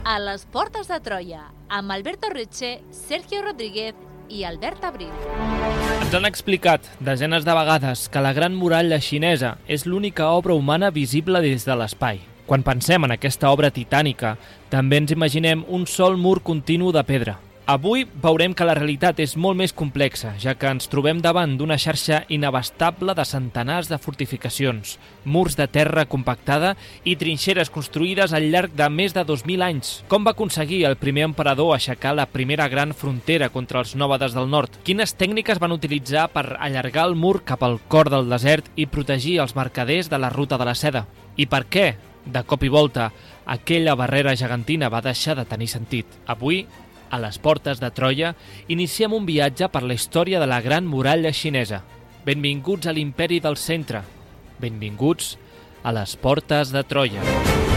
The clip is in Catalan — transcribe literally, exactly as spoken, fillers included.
A les portes de Troia, amb Alberto Reche, Sergio Rodríguez i Albert Abril. Ens han explicat desenes de vegades que la Gran Muralla xinesa és l'única obra humana visible des de l'espai. Quan pensem en aquesta obra titànica, també ens imaginem un sol mur continu de pedra. Avui veurem que la realitat és molt més complexa, ja que ens trobem davant d'una xarxa inabastable de centenars de fortificacions, murs de terra compactada i trinxeres construïdes al llarg de més de dos mil anys. Com va aconseguir el primer emperador aixecar la primera gran frontera contra els nòmades del nord? Quines tècniques van utilitzar per allargar el mur cap al cor del desert i protegir els mercaders de la ruta de la seda? I per què, de cop i volta, aquella barrera gegantina va deixar de tenir sentit? Avui, a les portes de Troia, iniciem un viatge per la història de la Gran Muralla xinesa. Benvinguts a l'Imperi del Centre. Benvinguts a les portes de Troia.